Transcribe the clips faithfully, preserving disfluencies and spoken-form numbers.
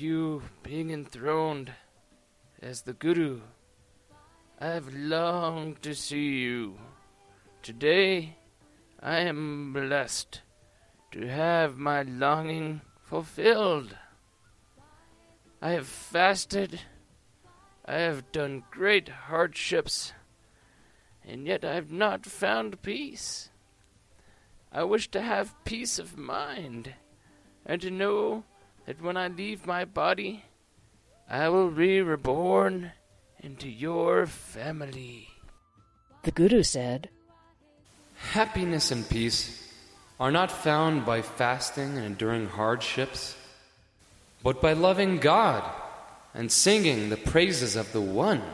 you being enthroned as the Guru. I have longed to see you. Today, I am blessed to have my longing fulfilled. I have fasted, I have done great hardships, and yet I have not found peace. I wish to have peace of mind, and to know that when I leave my body, I will be reborn into your family. The Guru said, Happiness and peace are not found by fasting and enduring hardships, but by loving God and singing the praises of the One.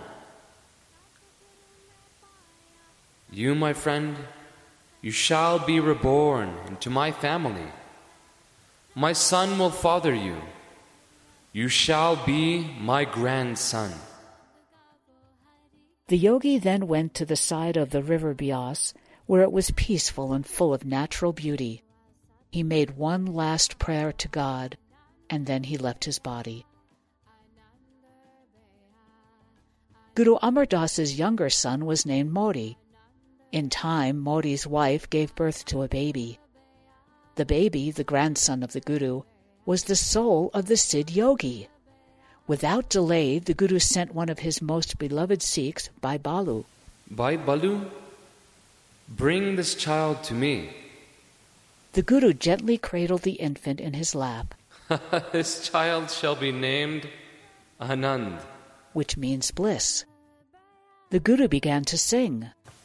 You, my friend, you shall be reborn into my family. My son will father you. You shall be my grandson. The yogi then went to the side of the river Beas, where it was peaceful and full of natural beauty. He made one last prayer to God, and then he left his body. Guru Amar Das's younger son was named Modi. In time, Modi's wife gave birth to a baby. The baby, the grandson of the Guru, was the soul of the Siddh Yogi. Without delay, the Guru sent one of his most beloved Sikhs, Bhai Balu. Bhai Balu, bring this child to me. The Guru gently cradled the infant in his lap. This child shall be named Anand, which means bliss. The Guru began to sing.